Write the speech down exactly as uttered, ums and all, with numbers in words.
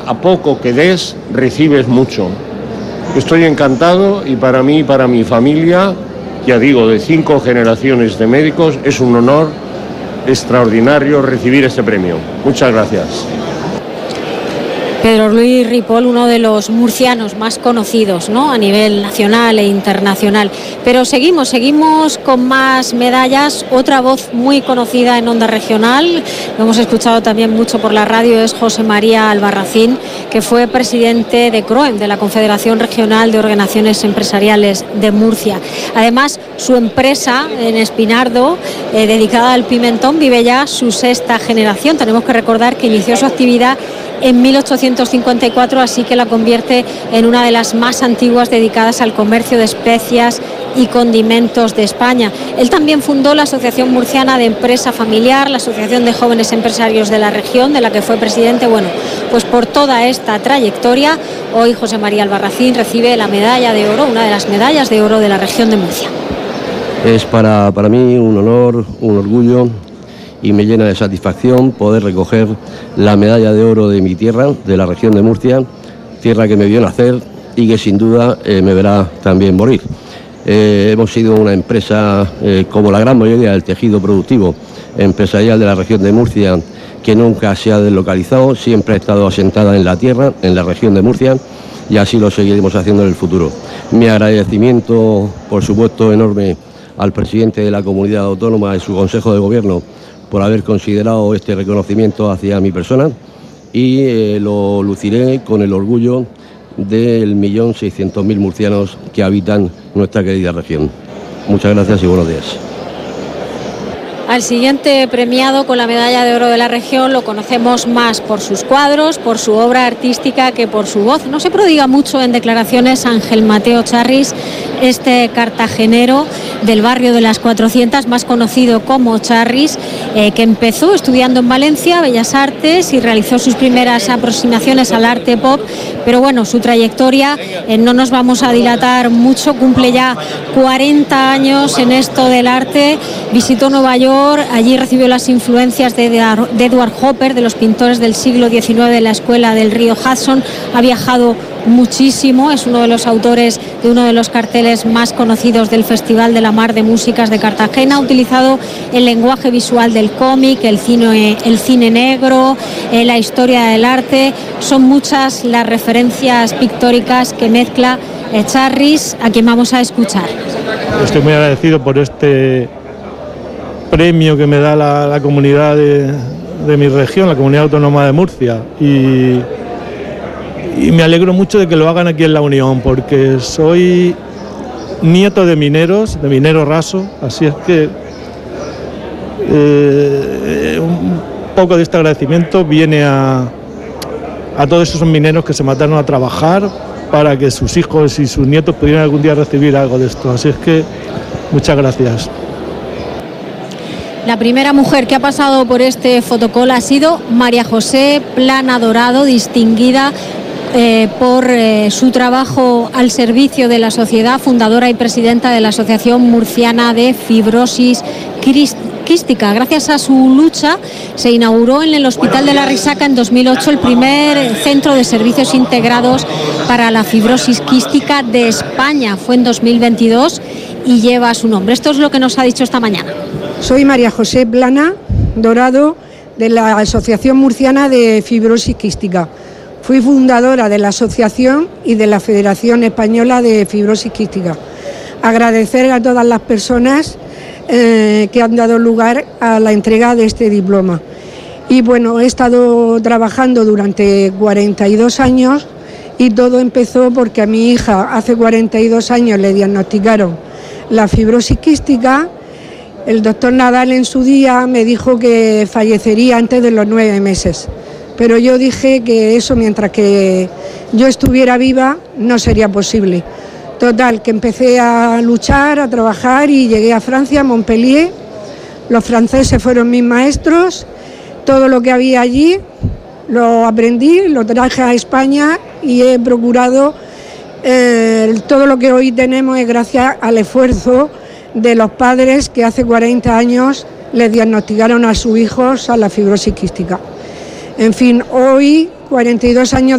a poco que des, recibes mucho. Estoy encantado y para mí y para mi familia, ya digo, de cinco generaciones de médicos, es un honor extraordinario recibir este premio. Muchas gracias. Pedro Luis Ripoll, uno de los murcianos más conocidos, ¿no?, a nivel nacional e internacional. Pero seguimos, seguimos con más medallas. Otra voz muy conocida en Onda Regional, lo hemos escuchado también mucho por la radio, es José María Albarracín, que fue presidente de CROEM, de la Confederación Regional de Organizaciones Empresariales de Murcia. Además, su empresa en Espinardo, eh, dedicada al pimentón, vive ya su sexta generación. Tenemos que recordar que inició su actividad en mil ochocientos cincuenta y cuatro, así que la convierte en una de las más antiguas dedicadas al comercio de especias y condimentos de España. Él también fundó la Asociación Murciana de Empresa Familiar, la Asociación de Jóvenes Empresarios de la región, de la que fue presidente. Bueno, pues por toda esta trayectoria, hoy José María Albarracín recibe la medalla de oro, una de las medallas de oro de la región de Murcia. Es para, para mí un honor, un orgullo, y me llena de satisfacción poder recoger la medalla de oro de mi tierra, de la región de Murcia, tierra que me vio nacer y que sin duda eh, me verá también morir. Eh, hemos sido una empresa, eh, como la gran mayoría del tejido productivo empresarial de la región de Murcia, que nunca se ha deslocalizado, siempre ha estado asentada en la tierra, en la región de Murcia, y así lo seguiremos haciendo en el futuro. Mi agradecimiento, por supuesto, enorme al presidente de la comunidad autónoma y su consejo de gobierno por haber considerado este reconocimiento hacia mi persona, y eh, lo luciré con el orgullo del millón seiscientos mil murcianos que habitan nuestra querida región. Muchas gracias y buenos días. Al siguiente premiado con la medalla de oro de la región lo conocemos más por sus cuadros, por su obra artística, que por su voz. No se prodiga mucho en declaraciones Ángel Mateo Charris, este cartagenero del barrio de las cuatrocientas, más conocido como Charris, eh, que empezó estudiando en Valencia Bellas Artes y realizó sus primeras aproximaciones al arte pop, pero bueno, su trayectoria, eh, no nos vamos a dilatar mucho, cumple ya cuarenta años en esto del arte. Visitó Nueva York, allí recibió las influencias de Edward Hopper, de los pintores del siglo diecinueve de la escuela del río Hudson. Ha viajado muchísimo, es uno de los autores de uno de los carteles más conocidos del Festival de la Mar de Músicas de Cartagena. Ha utilizado el lenguaje visual del cómic, el cine, el cine negro, eh, la historia del arte. Son muchas las referencias pictóricas que mezcla eh, Charris, a quien vamos a escuchar. Estoy muy agradecido por este premio que me da la, la comunidad de, de mi región, la Comunidad Autónoma de Murcia, y, y me alegro mucho de que lo hagan aquí en La Unión, porque soy nieto de mineros, de minero raso, así es que eh, un poco de este agradecimiento viene a, a todos esos mineros que se mataron a trabajar para que sus hijos y sus nietos pudieran algún día recibir algo de esto, así es que muchas gracias. La primera mujer que ha pasado por este fotocall ha sido María José Plana Dorado, distinguida eh, por eh, su trabajo al servicio de la sociedad, fundadora y presidenta de la Asociación Murciana de Fibrosis Quística. Gracias a su lucha se inauguró en el Hospital de la Risaca en dos mil ocho el primer centro de servicios integrados para la fibrosis quística de España. Fue en dos mil veintidós y lleva su nombre. Esto es lo que nos ha dicho esta mañana. Soy María José Plana Dorado, de la Asociación Murciana de Fibrosis Quística. Fui fundadora de la asociación y de la Federación Española de Fibrosis Quística. Agradecer a todas las personas eh, que han dado lugar a la entrega de este diploma. Y bueno, he estado trabajando durante cuarenta y dos años y todo empezó porque a mi hija hace cuarenta y dos años le diagnosticaron la fibrosis quística. El doctor Nadal en su día me dijo que fallecería antes de los nueve meses, pero yo dije que eso, mientras que yo estuviera viva, no sería posible. Total, que empecé a luchar, a trabajar y llegué a Francia, a Montpellier. Los franceses fueron mis maestros, todo lo que había allí lo aprendí, lo traje a España y he procurado, eh, todo lo que hoy tenemos es gracias al esfuerzo de los padres que hace cuarenta años les diagnosticaron a sus hijos a la fibrosis quística. En fin, hoy, cuarenta y dos años